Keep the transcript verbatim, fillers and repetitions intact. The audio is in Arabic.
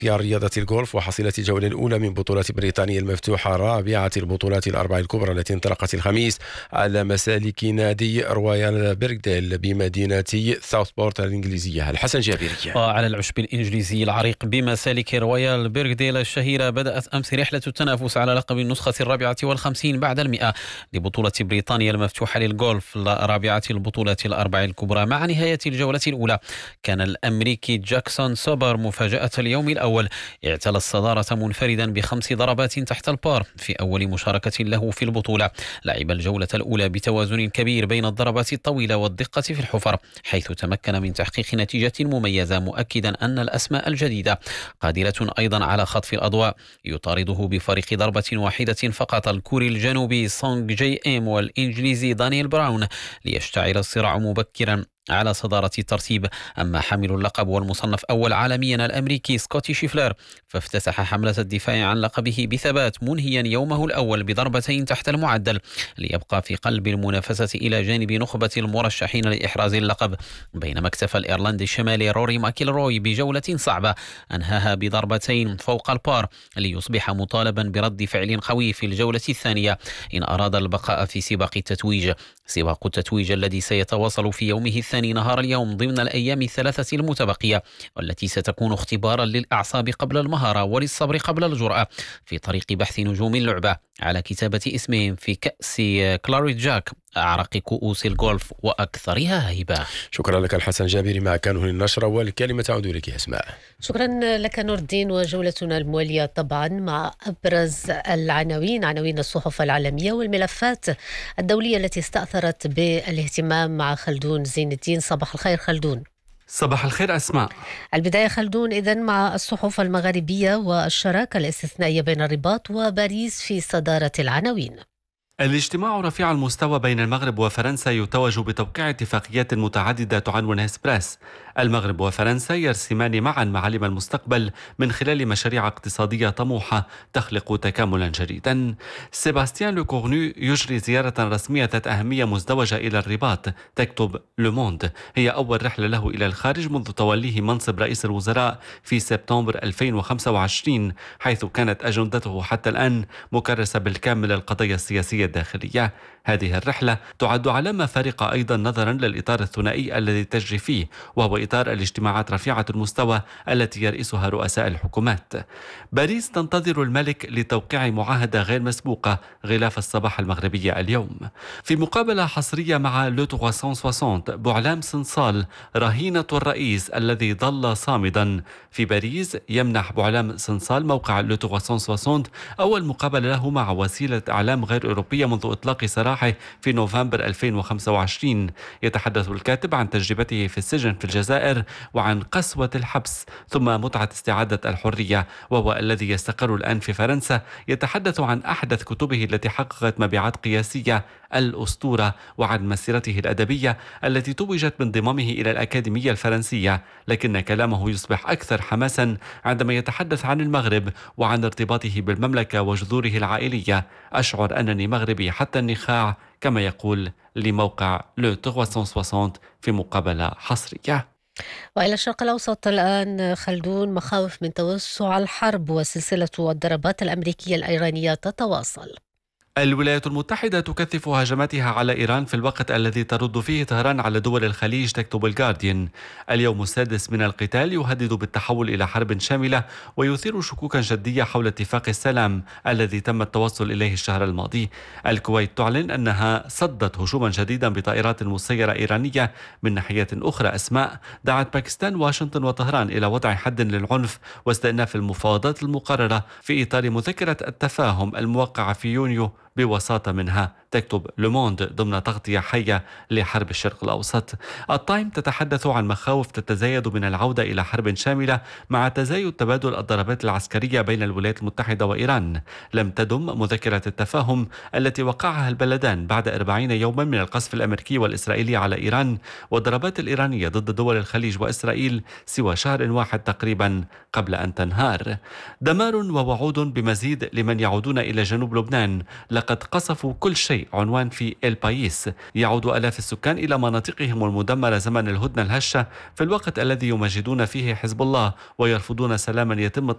في رياضة الجولف وحصيلة الجولة الأولى من بطولات بريطانيا المفتوحة رابعة البطولات الأربع الكبرى التي انطلقت الخميس على مسالك نادي رويال بيرغديل بمدينة ساوثبورت الإنجليزية. الحسن جابري. على العشب الإنجليزي العريق بمسالك رويال بيرغديل الشهيرة بدأت أمس رحلة التنافس على لقب النسخة الرابعة والخمسين بعد المئة لبطولة بريطانيا المفتوحة للجولف رابعة البطولات الأربع الكبرى. مع نهاية الجولة الأولى كان الأمريكي جاكسون سوبر مفاجأة اليوم الأول، اعتلى الصدارة منفردا بخمس ضربات تحت البار في أول مشاركة له في البطولة. لعب الجولة الأولى بتوازن كبير بين الضربات الطويلة والدقة في الحفر، حيث تمكن من تحقيق نتيجة مميزة، مؤكدا أن الأسماء الجديدة قادرة أيضا على خطف الأضواء. يطارده بفارق ضربة واحدة فقط الكوري الجنوبي سونغ جي إم والإنجليزي دانيال براون ليشتعل الصراع مبكرا على صدارة الترتيب. أما حامل اللقب والمصنف أول عالميا الأمريكي سكوتي شيفلر فافتتح حملة الدفاع عن لقبه بثبات، منهيا يومه الأول بضربتين تحت المعدل ليبقى في قلب المنافسة إلى جانب نخبة المرشحين لإحراز اللقب. بينما اكتفى الإيرلندي الشمالي روري ماكيلروي بجولة صعبة أنهاها بضربتين فوق البار ليصبح مطالبا برد فعل قوي في الجولة الثانية إن أراد البقاء في سباق التتويج. سباق التتويج الذي سيتواصل في يومه الثاني نهار اليوم ضمن الأيام الثلاثة المتبقية، والتي ستكون اختبارا للأعصاب قبل المهارة وللصبر قبل الجرأة في طريق بحث نجوم اللعبة على كتابة اسمهم في كأس كلاريت جاك، أعرق كؤوس الجولف وأكثرها هيبة. شكرا لك الحسن جابري. مع كانه النشرة والكلمة تعود لك يا أسماء. شكرا لك نور الدين. وجولتنا الموالية طبعا مع أبرز العناوين، عناوين الصحف العالمية والملفات الدولية التي استأثرت بالاهتمام مع خلدون زين الدين. صباح الخير خلدون. صباح الخير أسماء. البداية خلدون إذن مع الصحف المغاربية والشراكة الاستثنائية بين الرباط وباريس في صدارة العناوين. الاجتماع رفيع المستوى بين المغرب وفرنسا يتوج بتوقيع اتفاقيات متعددة تعنون إسبريس. المغرب وفرنسا يرسمان معا معالم المستقبل من خلال مشاريع اقتصادية طموحة تخلق تكاملا جديدا. سيباستيان لوكورنو يجري زيارة رسمية ذات أهمية مزدوجة إلى الرباط، تكتب لوموند. هي أول رحلة له إلى الخارج منذ توليه منصب رئيس الوزراء في سبتمبر ألفين وخمسة وعشرين، حيث كانت أجندته حتى الآن مكرسة بالكامل القضايا السياسية الداخلية. هذه الرحلة تعد علامة فارقة أيضا نظرا للإطار الثنائي الذي تجري فيه، وهو إطار الاجتماعات رفيعة المستوى التي يرئيسها رؤساء الحكومات. باريس تنتظر الملك لتوقيع معاهدة غير مسبوقة غلاف الصباح المغربية اليوم. في مقابلة حصرية مع لو ثلاثمئة وستين، بوعلام صنصال رهينة الرئيس الذي ظل صامدا في باريس يمنح بوعلام صنصال موقع لو ثلاثمئة وستين أول مقابلة له مع وسيلة إعلام غير أوروبية منذ إطلاق سراحه في نوفمبر ألفين وخمسة وعشرين. يتحدث الكاتب عن تجربته في السجن في الجزائر وعن قسوة الحبس ثم متعة استعادة الحرية، وهو الذي يستقر الآن في فرنسا. يتحدث عن أحدث كتبه التي حققت مبيعات قياسية، الأسطورة، وعن مسيرته الأدبية التي توجت بانضمامه إلى الأكاديمية الفرنسية. لكن كلامه يصبح أكثر حماسا عندما يتحدث عن المغرب وعن ارتباطه بالمملكة وجذوره العائلية. أشعر أنني مغربي حتى النخاع، كما يقول لموقع لو ثلاثمئة وستين في مقابلة حصرية. وإلى الشرق الأوسط الآن خلدون، مخاوف من توسع الحرب وسلسلة الضربات الأمريكية الإيرانية تتواصل. الولايات المتحدة تكثف هجماتها على إيران في الوقت الذي ترد فيه طهران على دول الخليج، تكتب الجارديان. اليوم السادس من القتال يهدد بالتحول إلى حرب شاملة ويثير شكوكا جدية حول اتفاق السلام الذي تم التوصل إليه الشهر الماضي. الكويت تعلن أنها صدت هجوما جديدا بطائرات مسيرة إيرانية. من ناحية أخرى أسماء، دعت باكستان واشنطن وطهران إلى وضع حد للعنف واستئناف المفاوضات المقررة في إطار مذكرة التفاهم الموقعة في يونيو بوساطة منها، تكتب لوموند ضمن تغطية حية لحرب الشرق الأوسط. التايم تتحدث عن مخاوف تتزايد من العودة إلى حرب شاملة مع تزايد تبادل الضربات العسكرية بين الولايات المتحدة وإيران. لم تدم مذكرة التفاهم التي وقعها البلدان بعد أربعين يوما من القصف الأمريكي والإسرائيلي على إيران والضربات الإيرانية ضد دول الخليج وإسرائيل سوى شهر واحد تقريبا قبل أن تنهار. دمار ووعود بمزيد لمن يعودون إلى جنوب لبنان. لقد قصفوا كل شيء، عنوان في البايس. يعود آلاف السكان إلى مناطقهم المدمرة زمن الهدنة الهشة في الوقت الذي يمجدون فيه حزب الله ويرفضون سلاما يتم